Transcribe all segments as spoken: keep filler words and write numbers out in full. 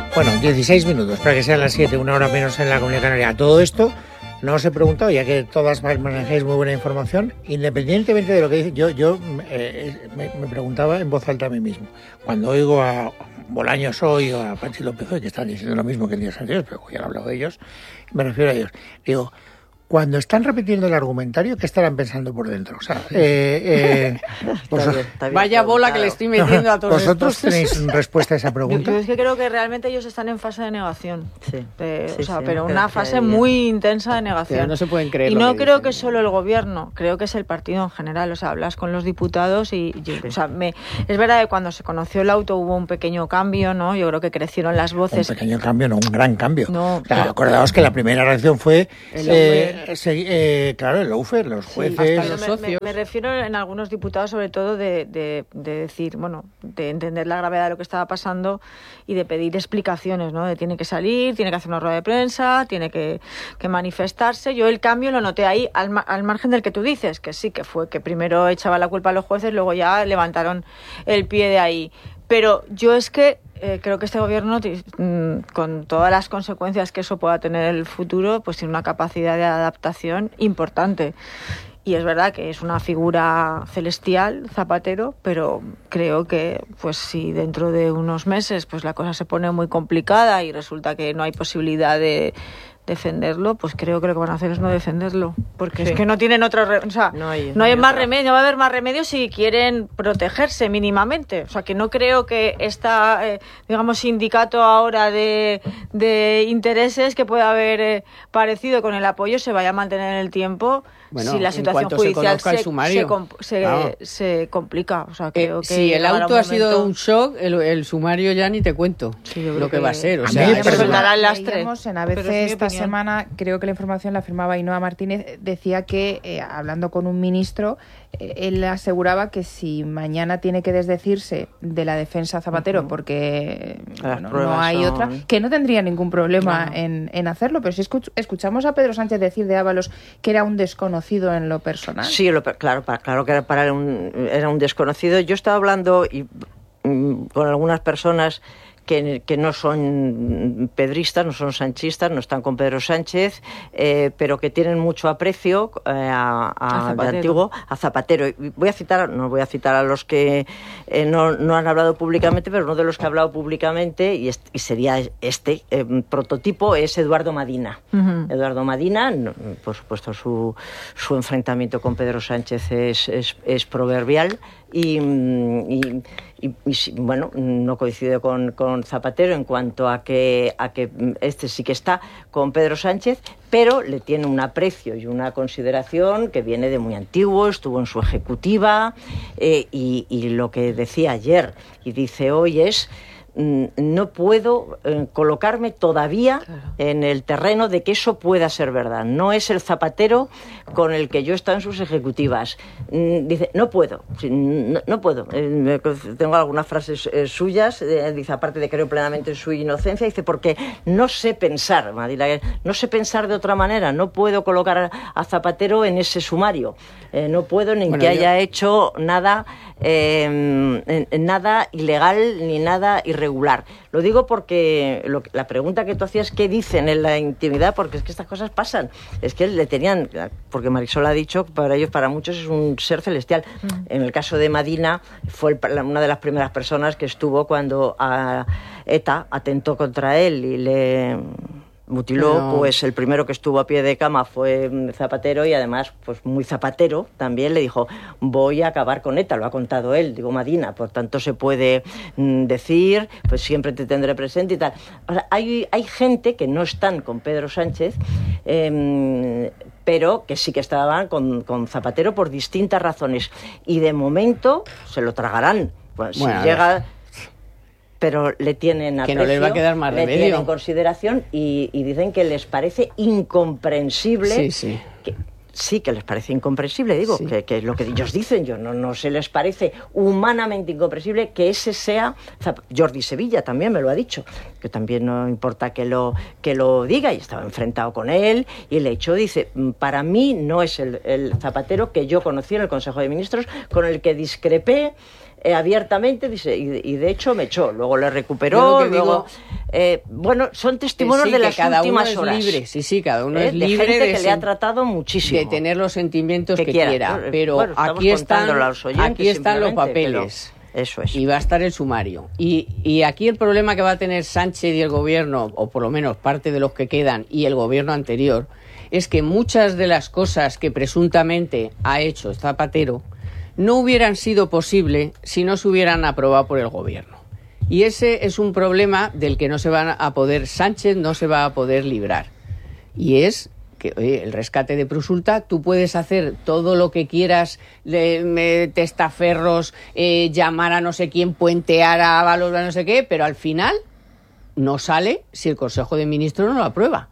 Bueno, dieciséis minutos para que sean las siete, una hora menos en la Comunidad Canaria. Todo esto no os he preguntado, ya que todas manejáis muy buena información, independientemente de lo que dice, yo, yo eh, me, me preguntaba en voz alta a mí mismo. Cuando oigo a Bolaños hoy o a Pachi López hoy, que están diciendo lo mismo que el día anterior, pero ya he hablado de ellos, me refiero a ellos. Digo, cuando están repitiendo el argumentario, ¿qué estarán pensando por dentro? O sea, eh, eh, vos, está bien, está bien vaya bola que le estoy metiendo a todos ¿Vosotros estos. tenéis respuesta a esa pregunta? Yo, yo es que creo que realmente ellos están en fase de negación. Sí, De, sí, o sea, sí, pero no una creo que fase haya- muy intensa de negación. Pero no se pueden creer Y lo no que creo dicen. que solo el gobierno, creo que es el partido en general. O sea, hablas con los diputados y, y, o sea, me, es verdad que cuando se conoció el auto hubo un pequeño cambio, ¿no? Yo creo que crecieron las Un voces. pequeño cambio, no un gran cambio. No, O sea, pero- acordaos que la primera reacción fue, El eh, se- eh, claro, el lawfare, los Sí, jueces. hasta pero los me, socios. me- me refiero en algunos diputados sobre todo de, de, de decir, bueno, de entender la gravedad de lo que estaba pasando y de pedir explicaciones, ¿no? De tiene que salir, tiene que hacer una rueda de prensa, tiene que, que manifestarse. Yo el cambio lo noté ahí al, ma- al margen del que tú dices, que sí, que fue que primero echaba la culpa a los jueces, luego ya levantaron el pie de ahí. Pero yo es que eh, creo que este gobierno, ti- mm, con todas las consecuencias que eso pueda tener en el futuro, pues tiene una capacidad de adaptación importante. Y es verdad que es una figura celestial, Zapatero, pero creo que pues si dentro de unos meses pues la cosa se pone muy complicada y resulta que no hay posibilidad de defenderlo, pues creo que lo que van a hacer es no defenderlo, porque Sí. es que no tienen otro, re- o sea, No hay- no hay no hay más otra. remedio, no va a haber más remedio si quieren protegerse mínimamente. O sea, que no creo que esta, eh, digamos, sindicato ahora de, de intereses que pueda haber eh, parecido con el apoyo se vaya a mantener en el tiempo. Bueno, si la en situación cuanto se judicial conozca el se, sumario. se, comp- se- Vamos. se complica. O sea, Eh, creo que si el llegará auto un ha sido momento- un shock, el, el sumario ya ni te cuento Sí, yo creo lo que, que- va a ser. O A sea, mí me eso- parece- soltará el lastre. Leíamos en Pero es A B mi C esta opinión. semana, creo que la información la firmaba Ainhoa Martínez, decía que, eh, hablando con un ministro, eh, él aseguraba que si mañana tiene que desdecirse de la defensa Zapatero, porque Las bueno, no pruebas hay son- otra, que no tendría ningún problema No. en, en hacerlo. Pero si escuch- escuchamos a Pedro Sánchez decir de Ábalos que era un desconocido en lo personal. Sí, lo, claro, para, claro que era, para él un, era un desconocido. Yo estaba hablando y, mm, con algunas personas que, que no son pedristas, no son sanchistas, no están con Pedro Sánchez, eh, pero que tienen mucho aprecio eh, a, a, A de Zapatero. antiguo, a Zapatero. Y voy a citar, no voy a citar a los que eh, no, no han hablado públicamente, pero uno de los que ha hablado públicamente, y, est- y sería este eh, prototipo, es Eduardo Madina. Ujú. Eduardo Madina, no, por supuesto, su, su enfrentamiento con Pedro Sánchez es, es, es proverbial y, mm, y, y- y sí, bueno, no coincide con, con Zapatero en cuanto a que, a que este sí que está con Pedro Sánchez, pero le tiene un aprecio y una consideración que viene de muy antiguo, estuvo en su ejecutiva eh, y, y lo que decía ayer y dice hoy es: no puedo eh, colocarme todavía Claro. en el terreno de que eso pueda ser verdad. No es el Zapatero con el que yo he estado en sus ejecutivas. Mm, Dice, no puedo, sí, no, no puedo. Eh, me- tengo algunas frases eh, suyas, eh, dice, aparte de creo plenamente en su inocencia, dice, porque no sé pensar, Madila, no sé pensar de otra manera, no puedo colocar a, a Zapatero en ese sumario. Eh, no puedo ni Bueno, que yo- haya hecho nada, eh, en- en nada ilegal ni nada irregular. Lo digo porque lo que- la pregunta que tú hacías, ¿qué dicen en la intimidad? Porque es que estas cosas pasan. Es que le tenían, porque Marisol ha dicho que para ellos, para muchos, es un ser celestial. En el caso de Madina, fue el- la- una de las primeras personas que estuvo cuando a ETA atentó contra él y le mutiló. Pero- Pues el primero que estuvo a pie de cama fue mm, Zapatero, y además, pues muy Zapatero también le dijo, voy a acabar con ETA, lo ha contado él, digo Madina, por tanto se puede mm, decir, pues siempre te tendré presente y tal. O sea, hay, hay gente que no están con Pedro Sánchez, eh, pero que sí que estaban con, con Zapatero por distintas razones, y de momento se lo tragarán. Bueno, si Bueno, a llega... pero le tienen Que aprecio, no les va a quedar más le remedio. tienen consideración y, y dicen que les parece incomprensible. Sí, sí. Que, sí, que les parece incomprensible, digo, Sí. que, que es lo que ellos dicen, yo no, no se les parece humanamente incomprensible que ese sea... Zap- Jordi Sevilla también me lo ha dicho, que también no importa que lo, que lo diga, y estaba enfrentado con él, y le echó, dice, para mí no es el, el Zapatero que yo conocí en el Consejo de Ministros, con el que discrepé, Eh, abiertamente, dice, y, y de hecho me echó, luego le Yo recuperó, lo que luego, digo- Eh, bueno, son testimonios sí, de las cada últimas uno horas. Es libre, sí, sí, cada uno ¿Eh? es libre de gente de que le ha tratado muchísimo. De tener los sentimientos que, que quiera. quiera. Pero bueno, aquí están, a los oyentes, aquí están los papeles. Eso es. Y va a estar el sumario. Y, y aquí el problema que va a tener Sánchez y el gobierno, o por lo menos parte de los que quedan, y el gobierno anterior, es que muchas de las cosas que presuntamente ha hecho Zapatero no hubieran sido posibles si no se hubieran aprobado por el gobierno. Y ese es un problema del que no se va a poder, Sánchez no se va a poder librar. Y es que, oye, el rescate de Prosulta, tú puedes hacer todo lo que quieras, de, de testaferros, eh, llamar a no sé quién, puentear a Ábalos, a no sé qué, pero al final no sale si el Consejo de Ministros no lo aprueba.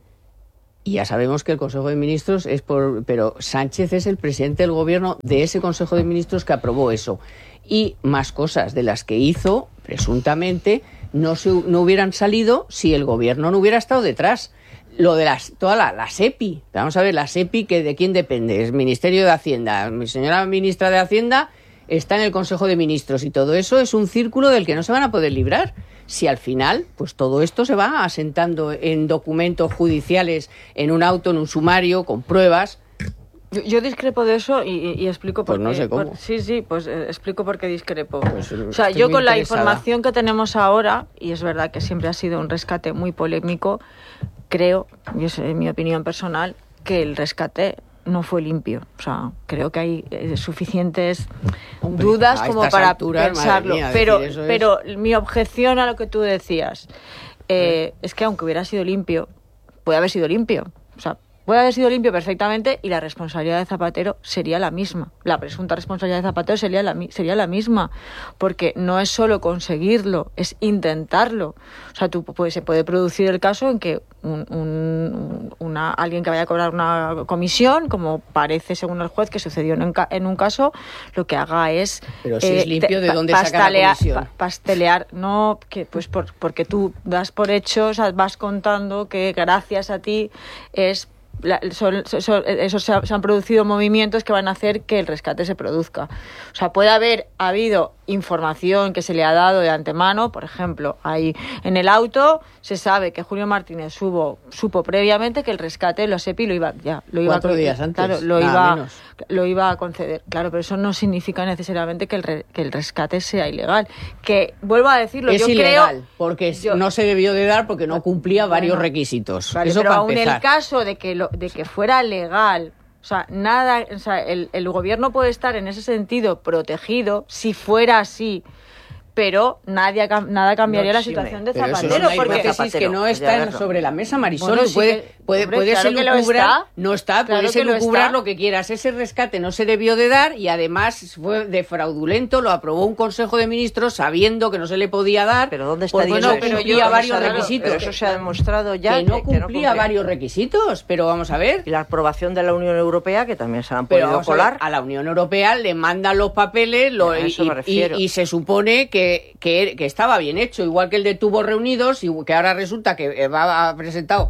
Y ya sabemos que el Consejo de Ministros es por... Pero Sánchez es el presidente del gobierno de ese Consejo de Ministros que aprobó eso. Y más cosas de las que hizo, presuntamente, no, se, no hubieran salido si el gobierno no hubiera estado detrás. Lo de las, toda la, la SEPI. Vamos a ver, la SEPI, que ¿de quién depende? Es Ministerio de Hacienda. Mi señora ministra de Hacienda está en el Consejo de Ministros y todo eso es un círculo del que no se van a poder librar. Si al final, pues todo esto se va asentando en documentos judiciales, en un auto, en un sumario, con pruebas. Yo, yo discrepo de eso y, y explico por Pues no qué. sé cómo. Por, sí, sí, pues eh, explico por qué discrepo. Pues, o sea, estoy yo muy con la interesada. información que tenemos ahora, y es verdad que siempre ha sido un rescate muy polémico, creo, y es mi opinión personal, que el rescate no fue limpio. O sea, creo que hay eh, suficientes Hombre, dudas a como estas para alturas, pensarlo. madre mía, pero, decir eso es- pero mi objeción a lo que tú decías eh, es que aunque hubiera sido limpio, puede haber sido limpio. O sea, puede haber sido limpio perfectamente y la responsabilidad de Zapatero sería la misma. La presunta responsabilidad de Zapatero sería la, sería la misma. Porque no es solo conseguirlo, es intentarlo. O sea, tú, pues, se puede producir el caso en que un, un, una, alguien que vaya a cobrar una comisión, como parece según el juez que sucedió en un, en un caso, lo que haga es... Pero si es limpio, ¿de dónde saca la pastelear, comisión? pa- pastelear, no, que pues por, porque tú das por hecho, o sea, vas contando que gracias a ti es... La, son, son, eso se, ha, se han producido movimientos que van a hacer que el rescate se produzca. O sea, puede haber habido información que se le ha dado de antemano, por ejemplo, ahí en el auto se sabe que Julio Martínez supo, supo previamente que el rescate, lo SEPI lo iba ya lo iba Cuatro a, días antes, claro, lo nada iba menos. lo iba a conceder. Claro, pero eso no significa necesariamente que el, re, que el rescate sea ilegal. Que vuelvo a decirlo, es yo ilegal, creo porque yo- no se debió de dar porque no cumplía varios Bueno, requisitos. Vale, Eso pero para aún en empezar. el caso de que lo, de que fuera legal, o sea, nada, o sea, el, el gobierno puede estar en ese sentido protegido si fuera así, pero nadie, nada cambiaría No la exime. situación de Pero eso Zapatero, es una porque hipótesis que no Zapatero, está ya verlo. sobre la mesa, Marisol. Bueno, Tú sí puede, que- puede, hombre, puedes claro que lo elucubrar, está. no está, Claro puedes que lo elucubrar está. lo que quieras. Ese rescate no se debió de dar y además fue de fraudulento, lo aprobó un Consejo de Ministros sabiendo que no se le podía dar. Pero ¿dónde está porque diciendo no eso? pero cumplía yo- varios claro, requisitos. Pero eso se ha demostrado ya que no cumplía cumple. varios requisitos, pero vamos a ver. Y la aprobación de la Unión Europea, que también se han Pero podido vamos a, ver, colar. a la Unión Europea le mandan los papeles lo- A y, eso me y- refiero. y se supone que, que, que estaba bien hecho, igual que el de Tubos Reunidos, y que ahora resulta que va a presentado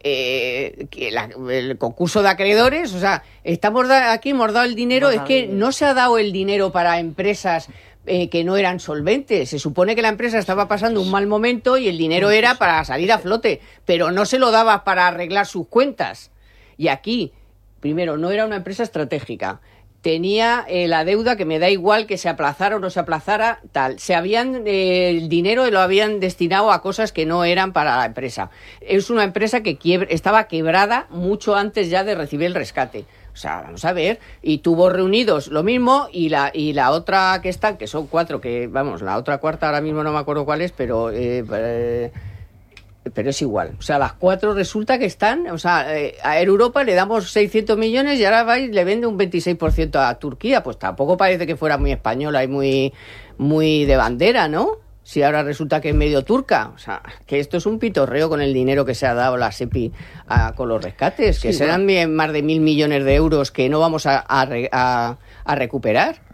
eh, que la- el concurso de acreedores. O sea, estamos da- aquí, hemos dado el dinero, Hemos es dado que dinero. no se ha dado el dinero para empresas eh, que no eran solventes. Se supone que la empresa estaba pasando un mal momento y el dinero era para salir a flote, pero no se lo daba para arreglar sus cuentas. Y aquí, primero, no era una empresa estratégica. Tenía eh, la deuda que me da igual que se aplazara o no se aplazara, tal. Se habían, eh, el dinero lo habían destinado a cosas que no eran para la empresa. Es una empresa que quiebre- estaba quebrada mucho antes ya de recibir el rescate. O sea, vamos a ver, y Tubos Reunidos lo mismo, y la y la otra que está, que son cuatro, que vamos, la otra cuarta ahora mismo no me acuerdo cuál es, pero... Eh, eh, pero es igual. O sea, las cuatro resulta que están, o sea, eh, a Air Europa le damos seiscientos millones y ahora va y le vende un veintiséis por ciento a Turquía. Pues tampoco parece que fuera muy española y muy, muy de bandera, ¿no? Si ahora resulta que es medio turca. O sea, que esto es un pitorreo con el dinero que se ha dado la SEPI a- con los rescates, que Sí, serán bien más de mil millones de euros que no vamos a, a, re- a- a recuperar.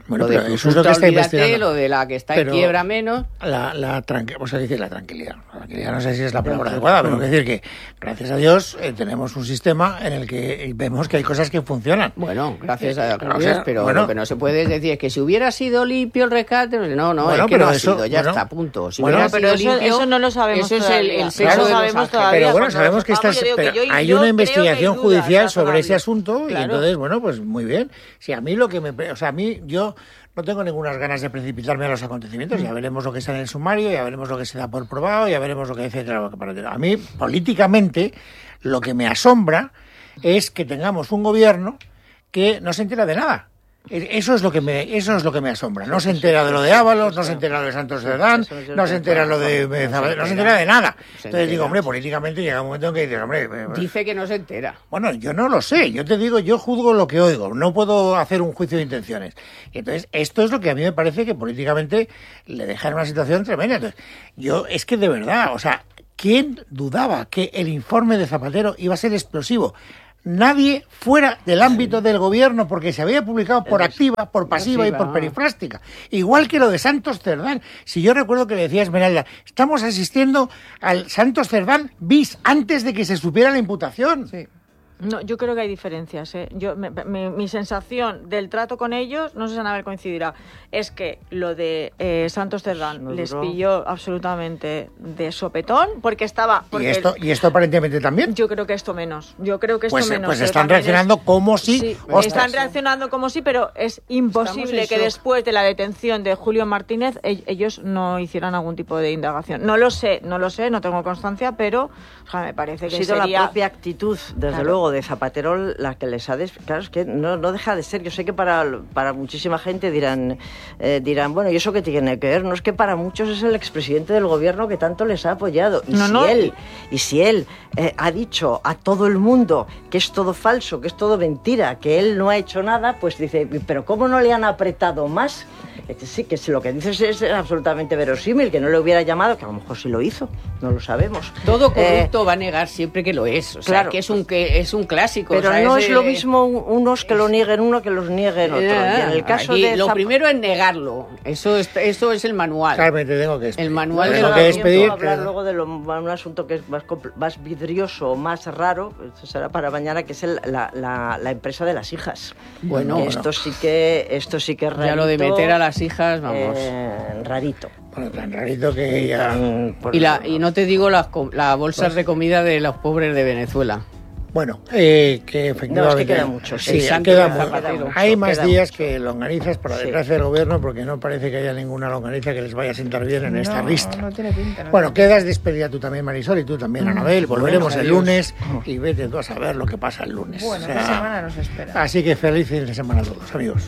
Bueno, lo de pero eso es lo que está olvídate, investigando. lo de la que está Pero en quiebra menos. La, la, tranqui- vamos a decir la tranquilidad. La tranquilidad no sé si es la palabra adecuada, pero quiero decir que, gracias a Dios, eh, tenemos un sistema en el que vemos que hay cosas que funcionan. Bueno, gracias a Dios, o sea, pero bueno, lo que no se puede es decir es que si hubiera sido limpio el rescate, no, no, Bueno, es que pero no ha eso- sido, ya bueno, está, punto. Si bueno, hubiera pero sido eso- limpio, eso no lo sabemos eso es el, todavía. el sexo Claro, de lo los sabemos ángeles. todavía. Pero bueno, cuando sabemos nos que sepamos, estás, yo digo que pero yo- hay yo una creo que hay investigación dudas judicial ya sobre todavía. ese asunto y Claro. entonces, bueno, pues muy bien. Si a mí lo que me... O sea, a mí, yo no tengo ninguna ganas de precipitarme a los acontecimientos. Ya veremos lo que está en el sumario, ya veremos lo que se da por probado, ya veremos lo que etcétera, lo que para. A mí, políticamente, lo que me asombra es que tengamos un gobierno que no se entera de nada. Eso es lo que me eso es lo que me asombra. No se entera de lo de Ábalos, no se entera de Santos Cerdán, no se entera lo de Zapatero, no se entera de nada. Entonces digo, hombre, políticamente llega un momento en que dices, hombre, Dice que no se entera. bueno, yo no lo sé. Yo te digo, yo juzgo lo que oigo. No puedo hacer un juicio de intenciones. Y entonces, esto es lo que a mí me parece que políticamente le deja en una situación tremenda. Entonces, yo, es que de verdad, o sea, ¿quién dudaba que el informe de Zapatero iba a ser explosivo? Nadie fuera del ámbito del gobierno, porque se había publicado por activa, por pasiva y por perifrástica. Igual que lo de Santos Cerdán. Si yo recuerdo que le decía Esmeralda, estamos asistiendo al Santos Cerdán bis antes de que se supiera la imputación. Sí. No, yo creo que hay diferencias. ¿eh? Yo, me- me- mi sensación del trato con ellos, no sé si Anabel coincidirá, es que lo de eh, Santos Cerdán No les duró. pilló absolutamente de sopetón, porque estaba... Y Porque esto, y esto aparentemente también. Yo creo que esto menos. Yo creo que esto Pues, menos. pues pero están también reaccionando es- como si... Sí, ostras. están reaccionando como sí, pero es imposible Estamos en que shock. después de la detención de Julio Martínez e- ellos no hicieran algún tipo de indagación. No lo sé, no lo sé, no tengo constancia, pero o sea, me parece Ha que sido sería... la propia actitud, desde Claro. luego, de Zapatero la que les ha... Des... Claro, es que no, no deja de ser. Yo sé que para, para muchísima gente dirán, eh, dirán, bueno, ¿y eso qué tiene que ver? No, es que para muchos es el expresidente del gobierno que tanto les ha apoyado. Y No, si no. él, y si él eh, ha dicho a todo el mundo que es todo falso, que es todo mentira, que él no ha hecho nada, pues dice, ¿pero cómo no le han apretado más? Es que sí, que si lo que dices es absolutamente verosímil, que no le hubiera llamado, que a lo mejor sí lo hizo, no lo sabemos. Todo Eh, corrupto va a negar siempre que lo es. O sea, claro. que es un que es un clásico. Pero o sea, no es de- lo mismo unos que lo nieguen uno que los nieguen otro. Y en el caso Aquí de lo Zap- primero es negarlo. Eso es, eso es el manual. Carmen, te tengo que despedir. El manual Te de tengo la- que Tiempo despedir. a hablar que- luego de lo, un asunto que es más, compl- más vidrioso, más raro, eso será para mañana, que es el- la, la- la empresa de las hijas. Bueno, esto sí que esto sí que es rarito. Ya lo de meter a las hijas, vamos. eh, rarito. Bueno, tan rarito que ya... Tan- por- Y, la, y no te digo las co- las bolsas de comida de los pobres de Venezuela. Bueno, eh, que efectivamente... No, es que queda mucho, Sí, el santo queda de mu- Zapatero. Hay más Queda días mucho. que longanizas, por la Sí. desgracia del gobierno, porque no parece que haya ninguna longaniza que les vaya a sentar bien en esta No, lista. no tiene pinta. no Bueno, tiene quedas despedida tú también, Marisol, y tú también, Anabel. Volveremos el adiós. lunes y vete tú a saber lo que pasa el lunes. pinta. Bueno, O sea, esta semana nos espera. Así que feliz fin de semana a todos, amigos.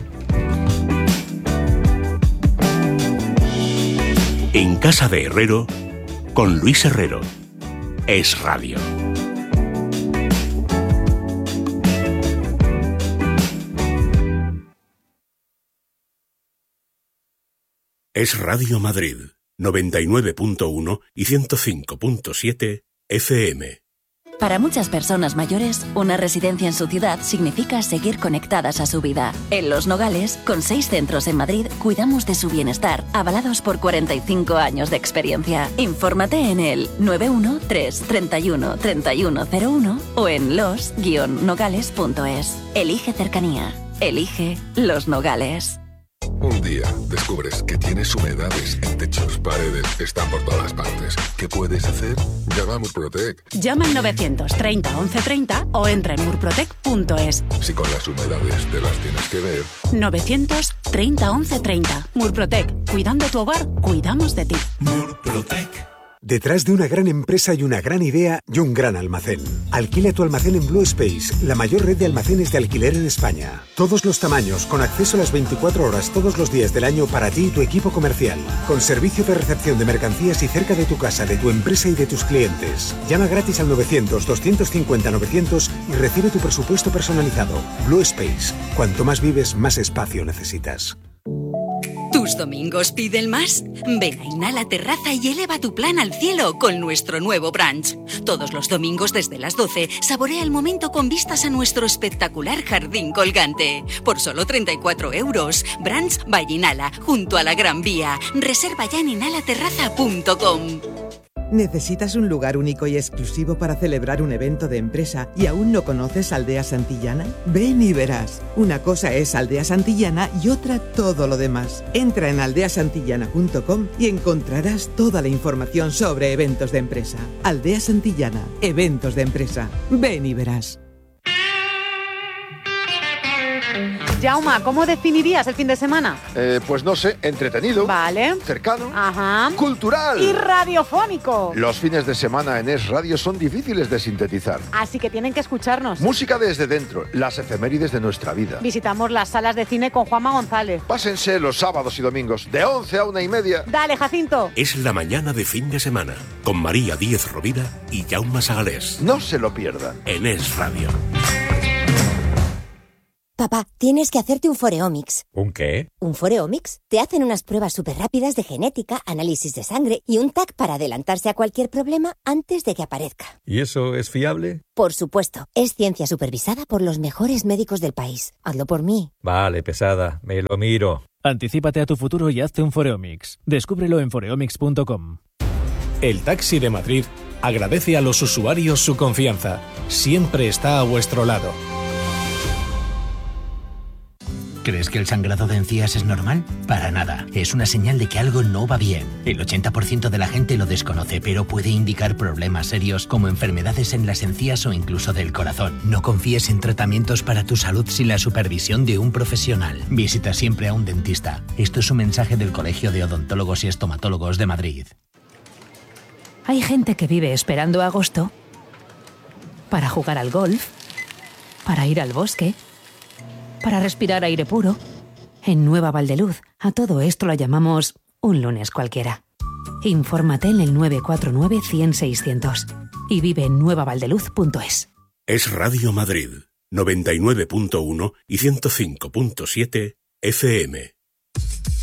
En Casa de Herrero, con Luis Herrero. Es Radio. Es Radio Madrid, noventa y nueve punto uno y ciento cinco punto siete F M. Para muchas personas mayores, una residencia en su ciudad significa seguir conectadas a su vida. En Los Nogales, con seis centros en Madrid, cuidamos de su bienestar, avalados por cuarenta y cinco años de experiencia. Infórmate en el nueve uno tres, treinta y uno, treinta y uno cero uno o en los guion nogales punto es. Elige cercanía. Elige Los Nogales. Un día descubres que tienes humedades en techos, paredes, están por todas partes. ¿Qué puedes hacer? Llama a Murprotec. Llama al novecientos treinta once treinta o entra en murprotec punto es. Si con las humedades te las tienes que ver. novecientos treinta once treinta. Murprotec. Cuidando tu hogar, cuidamos de ti. Murprotec. Detrás de una gran empresa y una gran idea y un gran almacén. Alquila tu almacén en Blue Space, la mayor red de almacenes de alquiler en España. Todos los tamaños, con acceso a las veinticuatro horas todos los días del año para ti y tu equipo comercial. Con servicio de recepción de mercancías y cerca de tu casa, de tu empresa y de tus clientes. Llama gratis al novecientos, doscientos cincuenta, novecientos y recibe tu presupuesto personalizado. Blue Space. Cuanto más vives, más espacio necesitas. Tu ¿Tus domingos piden más? Ven a Inhala Terraza y eleva tu plan al cielo con nuestro nuevo brunch. Todos los domingos desde las doce, saborea el momento con vistas a nuestro espectacular jardín colgante. Por solo treinta y cuatro euros. Brunch by Inhala, junto a la Gran Vía. Reserva ya en inhala terraza punto com. ¿Necesitas un lugar único y exclusivo para celebrar un evento de empresa y aún no conoces Aldea Santillana? Ven y verás. Una cosa es Aldea Santillana y otra todo lo demás. Entra en aldea santillana punto com y encontrarás toda la información sobre eventos de empresa. Aldea Santillana, eventos de empresa. Ven y verás. Jauma, ¿cómo definirías el fin de semana? Eh, pues no sé, entretenido. Vale. Cercano. Ajá. Cultural. Y radiofónico. Los fines de semana en Es Radio son difíciles de sintetizar. Así que tienen que escucharnos. Música desde dentro, las efemérides de nuestra vida. Visitamos las salas de cine con Juanma González. Pásense los sábados y domingos, de once a una y media. Dale, Jacinto. Es la mañana de fin de semana, con María Díez Rovira y Jaume Sagalés. No se lo pierdan. En Es Radio. Papá, tienes que hacerte un Foreomics. ¿Un qué? ¿Un Foreomics? Te hacen unas pruebas súper rápidas de genética, análisis de sangre y un T A C para adelantarse a cualquier problema antes de que aparezca. ¿Y eso es fiable? Por supuesto. Es ciencia supervisada por los mejores médicos del país. Hazlo por mí. Vale, pesada. Me lo miro. Anticípate a tu futuro y hazte un Foreomics. Descúbrelo en foreomics punto com. El Taxi de Madrid agradece a los usuarios su confianza. Siempre está a vuestro lado. ¿Crees que el sangrado de encías es normal? Para nada. Es una señal de que algo no va bien. El ochenta por ciento de la gente lo desconoce, pero puede indicar problemas serios como enfermedades en las encías o incluso del corazón. No confíes en tratamientos para tu salud sin la supervisión de un profesional. Visita siempre a un dentista. Esto es un mensaje del Colegio de Odontólogos y Estomatólogos de Madrid. Hay gente que vive esperando agosto para jugar al golf, para ir al bosque, para respirar aire puro. En Nueva Valdeluz, a todo esto lo llamamos un lunes cualquiera. Infórmate en el nueve cuatro nueve, cien, seiscientos y vive en nueva valdeluz punto es. Es Radio Madrid, noventa y nueve punto uno y ciento cinco punto siete F M.